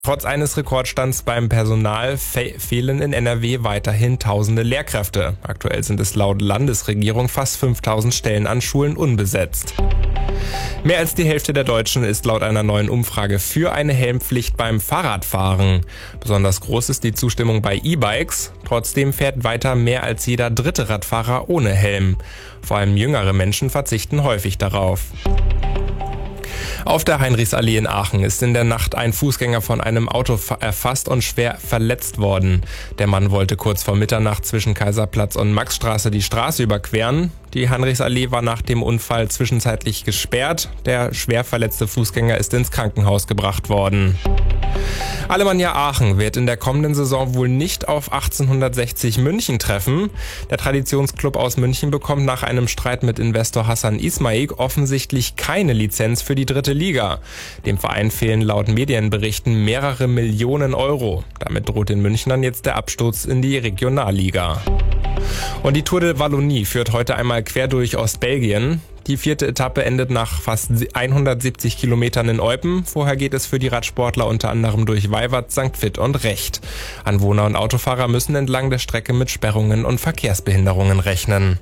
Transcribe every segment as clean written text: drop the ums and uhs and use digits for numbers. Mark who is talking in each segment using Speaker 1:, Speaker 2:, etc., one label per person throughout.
Speaker 1: Trotz eines Rekordstands beim Personal fehlen in NRW weiterhin tausende Lehrkräfte. Aktuell sind es laut Landesregierung fast 5000 Stellen an Schulen unbesetzt. Mehr als die Hälfte der Deutschen ist laut einer neuen Umfrage für eine Helmpflicht beim Fahrradfahren. Besonders groß ist die Zustimmung bei E-Bikes. Trotzdem fährt weiter mehr als jeder dritte Radfahrer ohne Helm. Vor allem jüngere Menschen verzichten häufig darauf. Auf der Heinrichsallee in Aachen ist in der Nacht ein Fußgänger von einem Auto erfasst und schwer verletzt worden. Der Mann wollte kurz vor Mitternacht zwischen Kaiserplatz und Maxstraße die Straße überqueren. Die Heinrichsallee war nach dem Unfall zwischenzeitlich gesperrt. Der schwer verletzte Fußgänger ist ins Krankenhaus gebracht worden. Alemannia Aachen wird in der kommenden Saison wohl nicht auf 1860 München treffen. Der Traditionsclub aus München bekommt nach einem Streit mit Investor Hassan Ismail offensichtlich keine Lizenz für die dritte Liga. Dem Verein fehlen laut Medienberichten mehrere Millionen Euro. Damit droht den Münchnern jetzt der Absturz in die Regionalliga. Und die Tour de Wallonie führt heute einmal quer durch Ostbelgien. Die 4. Etappe endet nach fast 170 Kilometern in Eupen. Vorher geht es für die Radsportler unter anderem durch Weiwart, St. Vith und Recht. Anwohner und Autofahrer müssen entlang der Strecke mit Sperrungen und Verkehrsbehinderungen rechnen.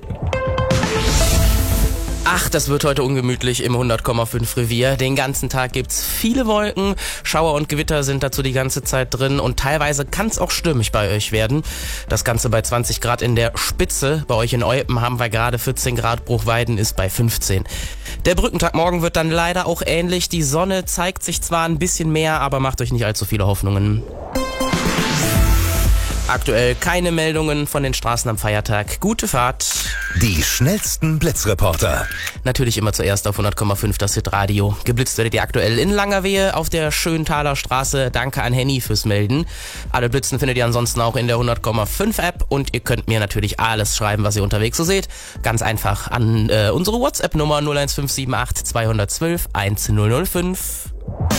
Speaker 2: Ach, das wird heute ungemütlich im 100,5 Revier. Den ganzen Tag gibt's viele Wolken, Schauer und Gewitter sind dazu die ganze Zeit drin und teilweise kann's auch stürmisch bei euch werden. Das Ganze bei 20 Grad in der Spitze. Bei euch in Eupen haben wir gerade 14 Grad, Bruchweiden ist bei 15. Der Brückentag morgen wird dann leider auch ähnlich. Die Sonne zeigt sich zwar ein bisschen mehr, aber macht euch nicht allzu viele Hoffnungen. Aktuell keine Meldungen von den Straßen am Feiertag. Gute Fahrt.
Speaker 3: Die schnellsten Blitzreporter.
Speaker 2: Natürlich immer zuerst auf 100,5 das Hitradio. Geblitzt werdet ihr aktuell in Langerwehe auf der Schönthaler Straße. Danke an Henny fürs Melden. Alle Blitzen findet ihr ansonsten auch in der 100,5 App und ihr könnt mir natürlich alles schreiben, was ihr unterwegs so seht. Ganz einfach an unsere WhatsApp-Nummer 01578 212 1005.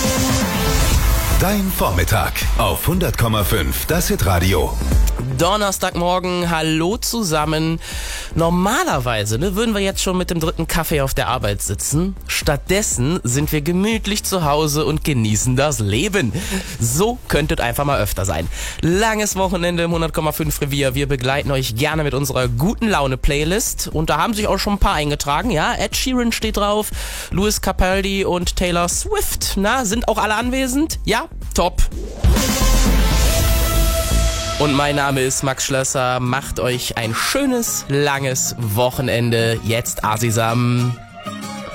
Speaker 3: Dein Vormittag auf 100,5 das Hitradio.
Speaker 2: Donnerstagmorgen, hallo zusammen. Normalerweise würden wir jetzt schon mit dem dritten Kaffee auf der Arbeit sitzen. Stattdessen sind wir gemütlich zu Hause und genießen das Leben. So könnte es einfach mal öfter sein. Langes Wochenende im 100,5 Revier. Wir begleiten euch gerne mit unserer guten Laune-Playlist. Und da haben sich auch schon ein paar eingetragen. Ja, Ed Sheeran steht drauf, Lewis Capaldi und Taylor Swift. Na, sind auch alle anwesend? Ja, top. Und mein Name ist Max Schlösser. Macht euch ein schönes, langes Wochenende. Jetzt Asisam.